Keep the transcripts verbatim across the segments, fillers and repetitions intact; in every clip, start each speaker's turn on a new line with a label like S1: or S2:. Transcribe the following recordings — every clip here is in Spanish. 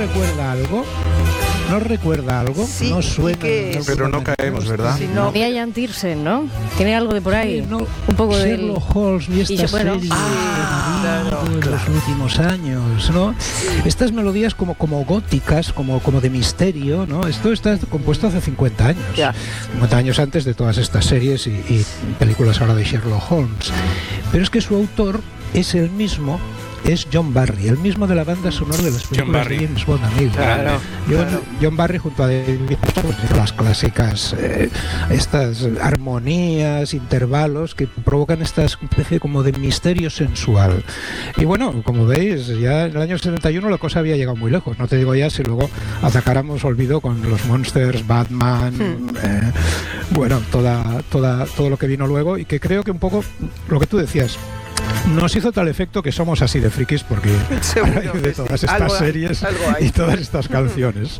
S1: recuerda algo? ¿No recuerda algo?
S2: Sí,
S1: no suena.
S2: que...
S1: No
S3: pero no caemos, ¿verdad?
S2: Sí, no.
S4: Brian Tyrsen, ¿no? Tiene algo de por ahí.
S1: Sí, no,
S4: un poco de
S1: Sherlock Holmes y estas
S4: y, bueno,
S1: series
S2: ah,
S1: de
S2: claro,
S1: los
S2: claro.
S1: últimos años, ¿no? Estas melodías como, como góticas, como, como de misterio, ¿no? Esto está compuesto hace cincuenta años.
S2: Ya.
S1: cincuenta años antes de todas estas series y, y películas ahora de Sherlock Holmes. Pero es que su autor es el mismo. Es John Barry, el mismo de la banda sonora de las películas de James Bond, amigo.
S2: Claro,
S1: John,
S2: claro.
S1: John Barry junto a David Bowie, las clásicas, eh, estas armonías, intervalos que provocan esta especie como de misterio sensual. Y bueno, como veis, ya en el año setenta y uno la cosa había llegado muy lejos. No te digo ya si luego atacáramos olvido con los Monsters, Batman, hmm. eh, bueno, toda, toda, todo lo que vino luego, y que creo que un poco lo que tú decías, nos hizo tal efecto que somos así de frikis porque a raíz de todas estas
S2: algo
S1: series
S2: hay, algo hay.
S1: y todas estas canciones.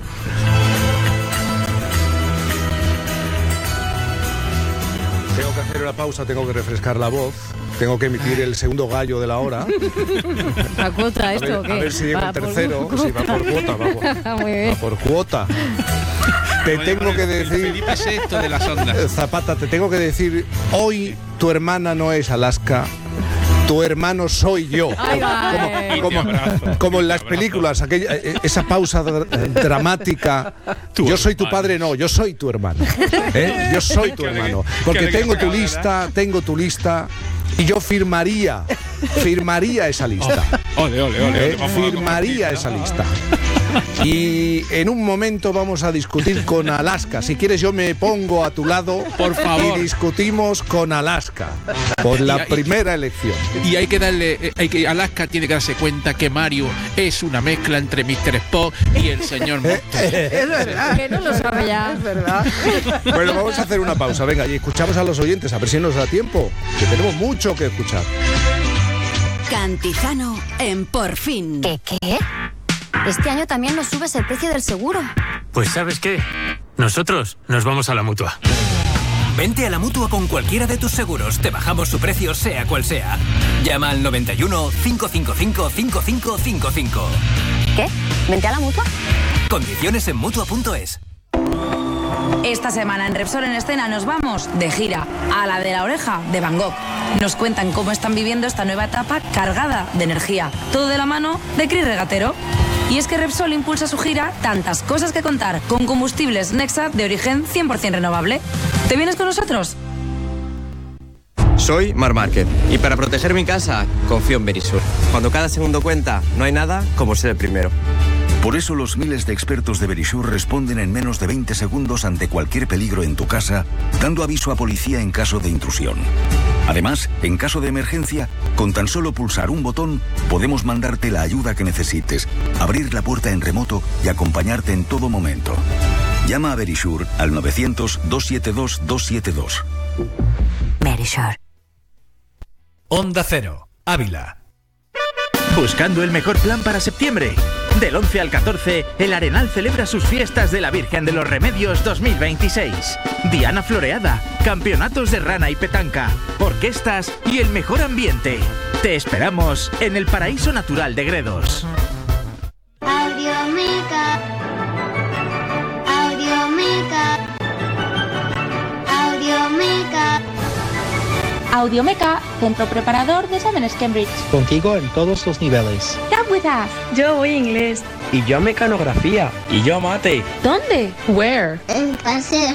S3: Tengo que hacer una pausa, tengo que refrescar la voz, tengo que emitir el segundo gallo de la hora.
S4: ¿A cuota
S3: A
S4: esto
S3: ver,
S4: o qué?
S3: a ver si llego el tercero, si va por cuota, vamos.
S4: Muy bien.
S3: Va por cuota. Te tengo que decir,
S5: Felipe sexto de las ondas.
S3: Zapata, te tengo que decir, hoy tu hermana no es Alaska, tu hermano soy yo.
S4: Ay, vale.
S3: Como, como, como en las películas, aquella, esa pausa dra- dramática.
S5: Tu
S3: yo soy tu
S5: hermano.
S3: padre, no, yo soy tu hermano. ¿Eh? Yo soy tu
S5: Qué alegría-
S3: hermano.
S5: qué
S3: Porque
S5: alegría
S3: tengo tu
S5: sacar,
S3: lista, tengo tu lista. Y yo firmaría, firmaría esa lista.
S5: Ole, ole, ole.
S3: ¿Eh?
S5: Vamos a
S3: Firmaría
S5: compartir,
S3: esa
S5: ¿no?
S3: lista. Y en un momento vamos a discutir con Alaska. Si quieres yo me pongo a tu lado,
S5: Por favor.
S3: y discutimos con Alaska por la
S5: Y- y-
S3: primera elección.
S5: Y hay que darle, eh, hay que Alaska tiene que darse cuenta que Mario es una mezcla entre mister Spock y el señor Monster.
S2: Es verdad.
S4: Que no lo sabe ya.
S2: Es verdad.
S3: Bueno, vamos a hacer una pausa, venga, y escuchamos a los oyentes, a ver si nos da tiempo, que tenemos mucho que escuchar.
S6: Cantizano en Por Fin.
S7: ¿Qué qué? Este año también nos subes el precio del seguro.
S8: Pues ¿sabes qué? Nosotros nos vamos a la Mutua.
S9: Vente a la Mutua con cualquiera de tus seguros. Te bajamos su precio sea cual sea. Llama al noventa y uno, cinco cinco cinco, cinco cinco cinco cinco.
S7: ¿Qué? ¿Vente a la Mutua?
S9: Condiciones en Mutua punto es.
S10: Esta semana en Repsol en Escena nos vamos de gira a la de la oreja de Van Gogh. Nos cuentan cómo están viviendo esta nueva etapa cargada de energía. Todo de la mano de Cris Regatero. Y es que Repsol impulsa su gira Tantas cosas que contar con combustibles Nexa de origen cien por ciento renovable. ¿Te vienes con nosotros?
S11: Soy Mar Márquez y para proteger mi casa confío en Verisur. Cuando cada segundo cuenta, no hay nada como ser el primero.
S12: Por eso los miles de expertos de Verisur responden en menos de veinte segundos ante cualquier peligro en tu casa, dando aviso a policía en caso de intrusión. Además, en caso de emergencia, con tan solo pulsar un botón, podemos mandarte la ayuda que necesites, abrir la puerta en remoto y acompañarte en todo momento. Llama a Verisur al novecientos, doscientos setenta y dos, doscientos setenta y dos.
S7: Verisur.
S13: Onda Cero, Ávila. ¿Buscando el mejor plan para septiembre? Del once al catorce, el Arenal celebra sus fiestas de la Virgen de los Remedios dos mil veintiséis. Diana Floreada, campeonatos de rana y petanca, orquestas y el mejor ambiente. Te esperamos en el Paraíso Natural de Gredos.
S14: Audiomeca. Audiomeca. Audiomeca.
S15: Audiomeca, centro preparador de exámenes Cambridge.
S16: Contigo en todos los niveles.
S15: Come with us.
S17: Yo voy inglés.
S16: Y yo mecanografía.
S17: Y yo mate.
S15: ¿Dónde?
S17: Where?
S14: En Paseo